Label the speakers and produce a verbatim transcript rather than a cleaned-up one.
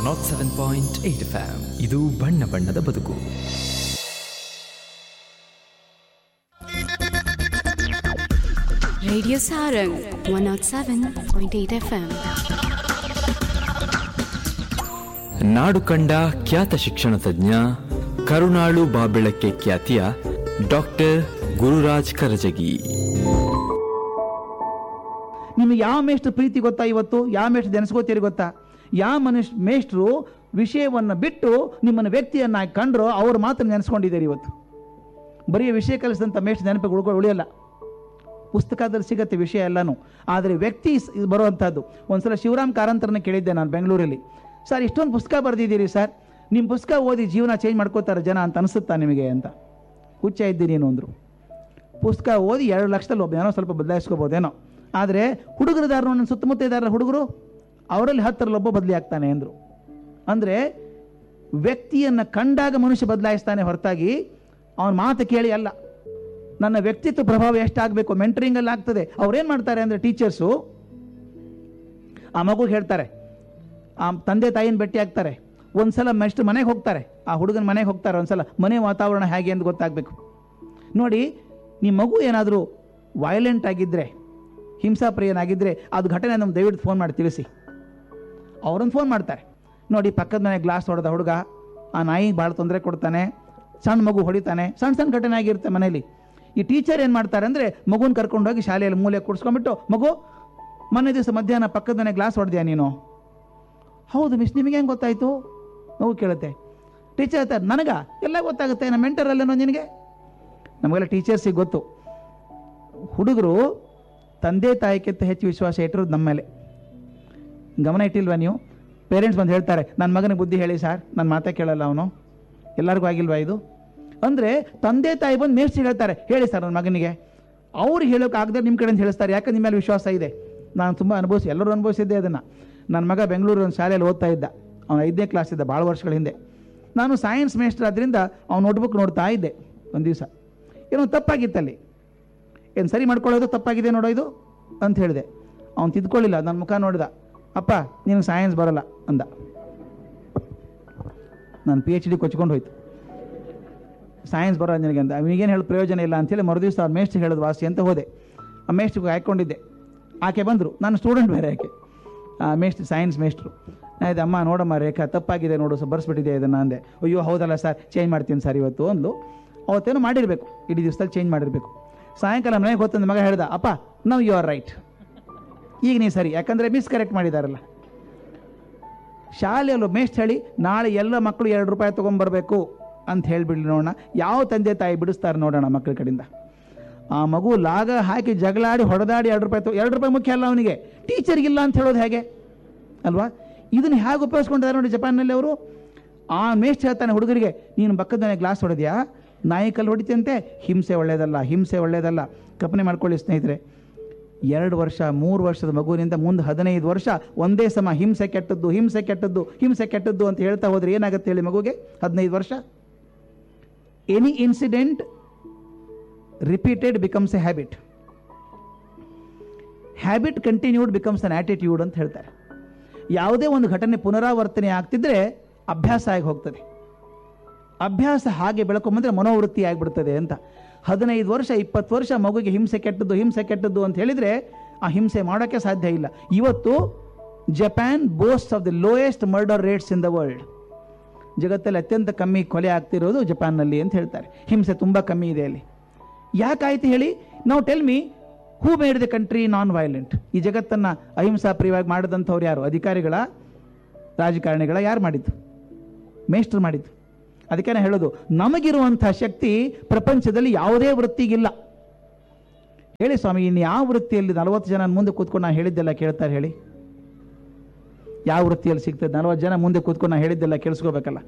Speaker 1: Not seven point eight F M. ಇದು ಬಣ್ಣ ಬಣ್ಣದ ಬದುಕು.
Speaker 2: Radio Sarang one not seven point eight F M.
Speaker 1: ನಾಡು ಕಂಡ ಖ್ಯಾತ ಶಿಕ್ಷಣ ತಜ್ಞ, ಕರುಣಾಳು ಬಾಬೆಳಕ್ಕೆ ಖ್ಯಾತಿಯ ಡಾಕ್ಟರ್ ಗುರುರಾಜ್ ಕರಜಗಿ.
Speaker 3: ನಿಮಗೆ ಯಾವ ಮೇಷ್ಟ್ರ ಪ್ರೀತಿ ಗೊತ್ತಾ? ಇವತ್ತು ಯಾವ ಮೇಷ್ಟ್ರ ನೆನೆಸ್ಕೋತೀರಿ ಗೊತ್ತಾ? ಯಾವ ಮನುಷ್ಯ ಮೇಷ್ಟ್ರು ವಿಷಯವನ್ನು ಬಿಟ್ಟು ನಿಮ್ಮನ್ನು ವ್ಯಕ್ತಿಯನ್ನಾಗಿ ಕಂಡ್ರೋ ಅವ್ರು ಮಾತ್ರ ನೆನೆಸ್ಕೊಂಡಿದ್ದೀರಿ. ಇವತ್ತು ಬರೀ ವಿಷಯ ಕಲಿಸಿದಂಥ ಮೇಷ್ಟ್ರ ನೆನಪಿಗೆ ಉಳ್ಕೊ ಉಳಿಯಲ್ಲ. ಪುಸ್ತಕದಲ್ಲಿ ಸಿಗತ್ತೆ ವಿಷಯ ಎಲ್ಲನೂ, ಆದರೆ ವ್ಯಕ್ತಿ ಬರುವಂಥದ್ದು. ಒಂದ್ಸಲ ಶಿವರಾಮ್ ಕಾರಂತರನ್ನ ಕೇಳಿದ್ದೆ ನಾನು ಬೆಂಗಳೂರಲ್ಲಿ. ಸರ್, ಇಷ್ಟೊಂದು ಪುಸ್ತಕ ಬರೆದಿದ್ದೀರಿ ಸರ್, ನಿಮ್ಮ ಪುಸ್ತಕ ಓದಿ ಜೀವನ ಚೇಂಜ್ ಮಾಡ್ಕೋತಾರೆ ಜನ ಅಂತ ಅನಿಸುತ್ತಾ ನಿಮಗೆ ಅಂತ. ಹುಚ್ಚ ಇದ್ದೀನಿ ನೀನು ಅಂದರು. ಪುಸ್ತಕ ಓದಿ ಎರಡು ಲಕ್ಷದಲ್ಲಿ ಒಬ್ಬ ಏನೋ ಸ್ವಲ್ಪ ಬದಲಾಯಿಸ್ಕೋಬೋದೇನೋ, ಆದರೆ ಹುಡುಗರದಾರ ನನ್ನ ಸುತ್ತಮುತ್ತ ಇದ್ದಾರಲ್ಲ ಹುಡುಗರು, ಅವರಲ್ಲಿ ಹತ್ತರಲ್ಲಿ ಒಬ್ಬ ಬದಲಿ ಆಗ್ತಾನೆ ಅಂದರು. ಅಂದರೆ ವ್ಯಕ್ತಿಯನ್ನು ಕಂಡಾಗ ಮನುಷ್ಯ ಬದಲಾಯಿಸ್ತಾನೆ ಹೊರತಾಗಿ ಅವನ ಮಾತು ಕೇಳಿ ಅಲ್ಲ. ನನ್ನ ವ್ಯಕ್ತಿತ್ವ ಪ್ರಭಾವ ಎಷ್ಟಾಗಬೇಕು ಮೆಂಟರಿಂಗಲ್ಲಿ ಆಗ್ತದೆ. ಅವ್ರೇನು ಮಾಡ್ತಾರೆ ಅಂದರೆ ಟೀಚರ್ಸು ಆ ಮಗುಗೆ ಹೇಳ್ತಾರೆ, ಆ ತಂದೆ ತಾಯಿನ ಭೇಟಿ ಆಗ್ತಾರೆ, ಒಂದ್ಸಲ ಮೆಸ್ಟ್ ಮನೆಗೆ ಹೋಗ್ತಾರೆ, ಆ ಹುಡುಗನ ಮನೆಗೆ ಹೋಗ್ತಾರೆ, ಒಂದ್ಸಲ ಮನೆ ವಾತಾವರಣ ಹೇಗೆ ಅಂತ ಗೊತ್ತಾಗಬೇಕು. ನೋಡಿ, ನಿಮ್ಮ ಮಗು ಏನಾದರೂ ವೈಲೆಂಟ್ ಆಗಿದ್ದರೆ, ಹಿಂಸಾಪ್ರಿಯನಾಗಿದ್ದರೆ ಅದು ಘಟನೆ ನಮ್ಮ ದಯವಿಟ್ಟು ಫೋನ್ ಮಾಡಿ ತಿಳಿಸಿ. ಅವ್ರನ್ನ ಫೋನ್ ಮಾಡ್ತಾರೆ, ನೋಡಿ ಪಕ್ಕದ ಮನೆ ಗ್ಲಾಸ್ ಹೊಡೆದ ಹುಡುಗ ಆ ನಾಯಿಗೆ ಭಾಳ ತೊಂದರೆ ಕೊಡ್ತಾನೆ, ಸಣ್ಣ ಮಗು ಹೊಡಿತಾನೆ, ಸಣ್ಣ ಸಣ್ಣ ಘಟನೆ ಆಗಿರುತ್ತೆ ಮನೇಲಿ. ಈ ಟೀಚರ್ ಏನು ಮಾಡ್ತಾರೆ ಅಂದರೆ ಮಗುನ ಕರ್ಕೊಂಡೋಗಿ ಶಾಲೆಯಲ್ಲಿ ಮೂಲೆ ಕೂಡಿಸ್ಕೊಂಡ್ಬಿಟ್ಟು, ಮಗು ಮೊನ್ನೆ ದಿವಸ ಮಧ್ಯಾಹ್ನ ಪಕ್ಕದ ಮನೆ ಗ್ಲಾಸ್ ಹೊಡೆದ್ಯಾ ನೀನು? ಹೌದು ಮಿಸ್, ನಿಮಗೆ ಹೆಂಗೆ ಗೊತ್ತಾಯಿತು? ಮಗು ಕೇಳುತ್ತೆ. ಟೀಚರ್ ಹೇಳ್ತಾರೆ, ನನಗ ಎಲ್ಲ ಗೊತ್ತಾಗುತ್ತೆ, ನಮ್ಮ ಮೆಂಟರಲ್ಲೇನೋ ನಿನಗೆ. ನಮಗೆಲ್ಲ ಟೀಚರ್ಸಿಗೆ ಗೊತ್ತು. ಹುಡುಗರು ತಂದೆ ತಾಯಿಗಿಂತ ಹೆಚ್ಚು ವಿಶ್ವಾಸ ಇಟ್ಟಿರೋದು ನಮ್ಮ ಮೇಲೆ. ಗಮನ ಇಟ್ಟಿಲ್ವಾ ನೀವು? ಪೇರೆಂಟ್ಸ್ ಬಂದು ಹೇಳ್ತಾರೆ, ನನ್ನ ಮಗನಿಗೆ ಬುದ್ಧಿ ಹೇಳಿ ಸರ್, ನನ್ನ ಮಾತೇ ಕೇಳಲ್ಲ ಅವನು. ಎಲ್ಲರಿಗೂ ಆಗಿಲ್ವಾ ಇದು? ಅಂದರೆ ತಂದೆ ತಾಯಿ ಬಂದು ಮೇಷ್ಟ್ರಿಗೆ ಹೇಳ್ತಾರೆ, ಹೇಳಿ ಸರ್ ನನ್ನ ಮಗನಿಗೆ. ಅವ್ರಿಗೆ ಹೇಳೋಕೆ ಆಗದೆ ನಿಮ್ಮ ಕಡೆಯಿಂದ ಹೇಳಿಸ್ತಾರೆ, ಯಾಕೆ ನಿಮ್ಮ ಮೇಲೆ ವಿಶ್ವಾಸ ಇದೆ. ನಾನು ತುಂಬ ಅನುಭವಿಸಿ, ಎಲ್ಲರೂ ಅನುಭವಿಸಿದ್ದೆ ಅದನ್ನು. ನನ್ನ ಮಗ ಬೆಂಗಳೂರು ಒಂದು ಶಾಲೆಯಲ್ಲಿ ಓದ್ತಾ ಇದ್ದ, ಅವನು ಐದನೇ ಕ್ಲಾಸ್ ಇದ್ದ, ಭಾಳ ವರ್ಷಗಳ ಹಿಂದೆ. ನಾನು ಸೈನ್ಸ್ ಮೇಸ್ಟರ್ ಆದ್ದರಿಂದ ಅವ್ನು ನೋಟ್ಬುಕ್ ನೋಡ್ತಾ ಇದ್ದೆ. ಒಂದು ದಿವಸ ಏನೋ ತಪ್ಪಾಗಿತ್ತಲ್ಲಿ, ಏನು ಸರಿ ಮಾಡ್ಕೊಳ್ಳೋದು ತಪ್ಪಾಗಿದೆ ನೋಡೋ ಇದು ಅಂತ ಹೇಳಿದೆ. ಅವ್ನು ತಿದ್ಕೊಳ್ಳಿಲ್ಲ, ನನ್ನ ಮುಖ ನೋಡಿದ, ಅಪ್ಪ ನಿನಗೆ ಸೈನ್ಸ್ ಬರೋಲ್ಲ ಅಂದ. ನಾನು ಪಿ ಎಚ್ ಡಿ ಕೊಚ್ಕೊಂಡು ಹೋಯ್ತು. ಸೈನ್ಸ್ ಬರೋ ನಿನಗೆ ಅಂತ. ಅವನಿಗೇನು ಹೇಳಿ ಪ್ರಯೋಜನ ಇಲ್ಲ ಅಂಥೇಳಿ ಮರುದಿವಸ ಅವ್ರು ಮೇಷ್ಟ್ರಿಗೆ ಹೇಳೋದು ವಾಸಿ ಅಂತ ಹೋದೆ. ಆ ಮೇಷ್ಟ್ರಿಗೆ ಹಾಕ್ಕೊಂಡಿದ್ದೆ. ಆಕೆ ಬಂದರು, ನಾನು ಸ್ಟೂಡೆಂಟ್ ಬೇರೆ ಆಕೆ, ಆ ಮೇಷ್ಟ್ರು ಸೈನ್ಸ್ ಮೇಷ್ಟ್ರು. ಆಯ್ತು, ಅಮ್ಮ ನೋಡಮ್ಮ ರೇಖಾ ತಪ್ಪಾಗಿದೆ ನೋಡು, ಸೊ ಬರ್ಸ್ಬಿಟ್ಟಿದೆ ಇದನ್ನು ಅಂದೆ. ಅಯ್ಯೋ ಹೌದಲ್ಲ ಸರ್, ಚೇಂಜ್ ಮಾಡ್ತೀನಿ ಸರ್ ಇವತ್ತು ಅಂದ್ಲು. ಅವತ್ತೇನೋ ಮಾಡಿರಬೇಕು, ಇಡೀ ದಿವಸದಲ್ಲಿ ಚೇಂಜ್ ಮಾಡಿರಬೇಕು. ಸಾಯಂಕಾಲ ಮನೆಗೆ ಹೊತ್ತಂದು ಮಗ ಹೇಳ್ದ, ಅಪ್ಪ ನೌ ಯು ಆರ್ ರೈಟ್, ಈಗ ನೀ ಸರಿ, ಯಾಕಂದರೆ ಮಿಸ್ ಕರೆಕ್ಟ್ ಮಾಡಿದಾರಲ್ಲ. ಶಾಲೆಯಲ್ಲೂ ಮೇಷ್ಟ್ ಹೇಳಿ ನಾಳೆ ಎಲ್ಲ ಮಕ್ಕಳು ಎರಡು ರೂಪಾಯಿ ತೊಗೊಂಬರ್ಬೇಕು ಅಂತ ಹೇಳಿಬಿಡ್ಲಿ ನೋಡೋಣ. ಯಾವ ತಂದೆ ತಾಯಿ ಬಿಡಿಸ್ತಾರೆ ನೋಡೋಣ ಮಕ್ಕಳ ಕಡೆಯಿಂದ. ಆ ಮಗು ಲಾಗ ಹಾಕಿ ಜಗಳಾಡಿ ಹೊಡೆದಾಡಿ ಎರಡು ರೂಪಾಯಿ ತೊ ಎರಡು ರೂಪಾಯಿ ಮುಖ್ಯ ಅಲ್ಲ ಅವನಿಗೆ, ಟೀಚರ್ಗಿಲ್ಲ ಅಂತ ಹೇಳೋದು ಹೇಗೆ ಅಲ್ವಾ? ಇದನ್ನು ಹೇಗೆ ಉಪಯೋಗಿಸ್ಕೊಂಡಿದ್ದಾರೆ ನೋಡಿ ಜಪಾನ್ನಲ್ಲಿ ಅವರು. ಆ ಮೇಷ್ಟ್ ಹೇಳ್ತಾನೆ ಹುಡುಗರಿಗೆ, ನೀನು ಪಕ್ಕದ ಮನೆ ಗ್ಲಾಸ್ ಹೊಡೆದ್ಯಾ, ನಾಯಿಕಲ್ಲಿ ಹೊಡಿತಂತೆ, ಹಿಂಸೆ ಒಳ್ಳೆಯದಲ್ಲ, ಹಿಂಸೆ ಒಳ್ಳೆಯದಲ್ಲ. ಕಲ್ಪನೆ ಮಾಡ್ಕೊಳ್ಳಿ ಸ್ನೇಹಿತರೆ, ಎರಡು ವರ್ಷ ಮೂರು ವರ್ಷದ ಮಗುವಿನಿಂದ ಮುಂದೆ ಹದಿನೈದು ವರ್ಷ ಒಂದೇ ಸಮ ಹಿಂಸೆ ಕೆಟ್ಟದ್ದು, ಹಿಂಸೆ ಕೆಟ್ಟದ್ದು, ಹಿಂಸೆ ಕೆಟ್ಟದ್ದು ಅಂತ ಹೇಳ್ತಾ ಹೋದ್ರೆ ಏನಾಗುತ್ತೆ ಹೇಳಿ ಮಗುಗೆ? ಹದಿನೈದು ವರ್ಷ. Any incident repeated becomes A habit, habit continued becomes an attitude ಅಂತ ಹೇಳ್ತಾರೆ. ಯಾವುದೇ ಒಂದು ಘಟನೆ ಪುನರಾವರ್ತನೆ ಆಗ್ತಿದ್ರೆ ಅಭ್ಯಾಸ ಆಗಿ ಹೋಗ್ತದೆ. ಅಭ್ಯಾಸ ಹಾಗೆ ಬೆಳ್ಕೊಂಬಂದ್ರೆ ಮನೋವೃತ್ತಿ ಆಗಿಬಿಡ್ತದೆ ಅಂತ. ಹದಿನೈದು ವರ್ಷ ಇಪ್ಪತ್ತು ವರ್ಷ ಮಗುಗೆ ಹಿಂಸೆ ಕೆಟ್ಟದ್ದು ಹಿಂಸೆ ಕೆಟ್ಟದ್ದು ಅಂತ ಹೇಳಿದರೆ ಆ ಹಿಂಸೆ ಮಾಡೋಕ್ಕೆ ಸಾಧ್ಯ ಇಲ್ಲ. ಇವತ್ತು Japan boast of the lowest murder rates in the world. ಜಗತ್ತಲ್ಲಿ ಅತ್ಯಂತ ಕಮ್ಮಿ ಕೊಲೆ ಆಗ್ತಿರೋದು ಜಪಾನ್ನಲ್ಲಿ ಅಂತ ಹೇಳ್ತಾರೆ. ಹಿಂಸೆ ತುಂಬ ಕಮ್ಮಿ ಇದೆ ಅಲ್ಲಿ. ಯಾಕಾಯ್ತು ಹೇಳಿ? ನಾವು tell me, who made the country non violent? ಈ ಜಗತ್ತನ್ನು ಅಹಿಂಸಾ ಪ್ರಿಯವಾಗಿ ಮಾಡಿದಂಥವ್ರು ಯಾರು? ಅಧಿಕಾರಿಗಳ, ರಾಜಕಾರಣಿಗಳ? ಯಾರು ಮಾಡಿದ್ದು? ಮೇಷ್ಟ್ರು ಮಾಡಿದ್ದು. ಅದಕ್ಕೆ ನಾನು ಹೇಳೋದು, ನಮಗಿರುವಂಥ ಶಕ್ತಿ ಪ್ರಪಂಚದಲ್ಲಿ ಯಾವುದೇ ವೃತ್ತಿಗಿಲ್ಲ. ಹೇಳಿ ಸ್ವಾಮಿ, ಇನ್ನು ಯಾವ ವೃತ್ತಿಯಲ್ಲಿ ನಲವತ್ತು ಜನ ಮುಂದೆ ಕೂತ್ಕೊಂಡು ನಾನು ಹೇಳಿದ್ದೆಲ್ಲ ಕೇಳ್ತಾರೆ ಹೇಳಿ? ಯಾವ ವೃತ್ತಿಯಲ್ಲಿ ಸಿಗ್ತದೆ? ನಲವತ್ತು ಜನ ಮುಂದೆ ಕೂತ್ಕೊಂಡು ನಾನು ಹೇಳಿದ್ದೆಲ್ಲ ಕೇಳಿಸ್ಕೋಬೇಕಲ್ಲ.